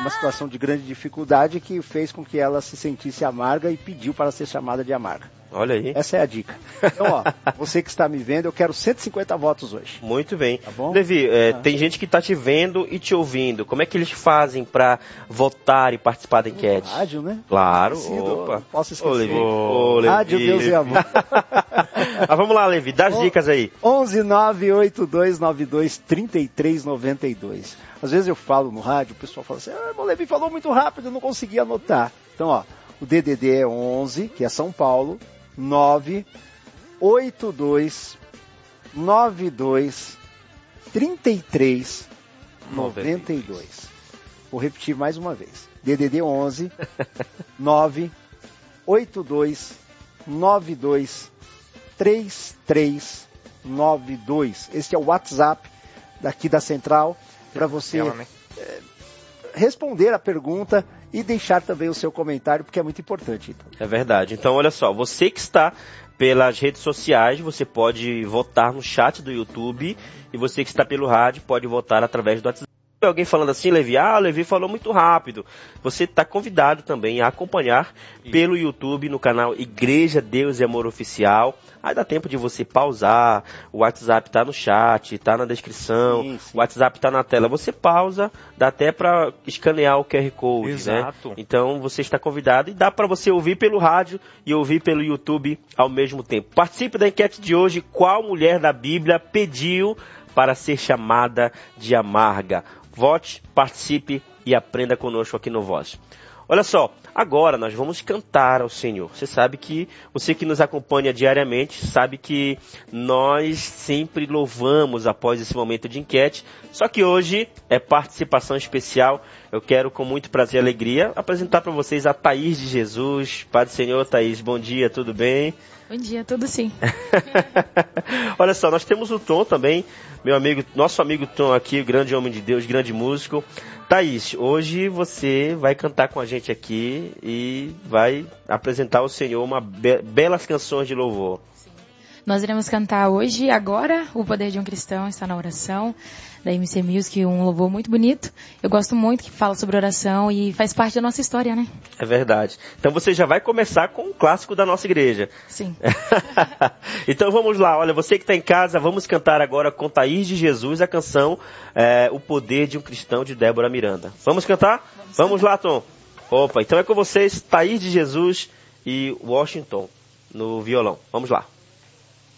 uma situação de grande dificuldade que fez com que ela se sentisse amarga e pediu para ser chamada de amarga. Olha aí. Essa é a dica. Então, ó, você que está me vendo, eu quero 150 votos hoje. Muito bem. Tá bom? Levi, tem gente que está te vendo e te ouvindo. Como é que eles fazem para votar e participar da enquete? Rádio, né? Claro. Opa. Posso esquecer. Levi. Rádio, Deus e amor. Mas vamos lá, Levi, dá as dicas aí. 11982923392. Às vezes eu falo no rádio, o pessoal fala assim, o Levi falou muito rápido, eu não consegui anotar. Então, ó, o DDD é 11, que é São Paulo, 982923392. Vou repetir mais uma vez. DDD 11 982923392. Este é o WhatsApp daqui da Central para você responder a pergunta e deixar também o seu comentário, porque é muito importante. Então. É verdade. Então, olha só, você que está pelas redes sociais, você pode votar no chat do YouTube, e você que está pelo rádio pode votar através do WhatsApp. Alguém falando assim, Levi, o Levi falou muito rápido. Você está convidado também a acompanhar pelo YouTube no canal Igreja Deus e Amor Oficial. Aí dá tempo de você pausar, o WhatsApp está no chat, está na descrição, sim. O WhatsApp está na tela. Você pausa, dá até para escanear o QR Code, exato, né? Então você está convidado e dá para você ouvir pelo rádio e ouvir pelo YouTube ao mesmo tempo. Participe da enquete de hoje, qual mulher da Bíblia pediu para ser chamada de amarga? Vote, participe e aprenda conosco aqui no Voz. Olha só, agora nós vamos cantar ao Senhor. Você sabe que, você que nos acompanha diariamente, sabe que nós sempre louvamos após esse momento de enquete. Só que hoje é participação especial. Eu quero, com muito prazer e alegria, apresentar para vocês a Thaís de Jesus. Pai do Senhor, Thaís, bom dia, tudo bem? Bom dia, tudo sim. Olha só, nós temos o Tom também, nosso amigo Tom aqui, grande homem de Deus, grande músico. Thaís, hoje você vai cantar com a gente aqui e vai apresentar ao Senhor belas canções de louvor. Sim. Nós iremos cantar hoje, agora, O Poder de um Cristão está na oração, da MC Music, um louvor muito bonito. Eu gosto muito que fala sobre oração e faz parte da nossa história, né? É verdade. Então você já vai começar com um clássico da nossa igreja. Sim. Então vamos lá, olha, você que está em casa, vamos cantar agora com Thaís de Jesus a canção O Poder de um Cristão, de Débora Miranda. Vamos cantar? Vamos lá, Tom. Opa, então é com vocês, Thaís de Jesus e Washington no violão. Vamos lá.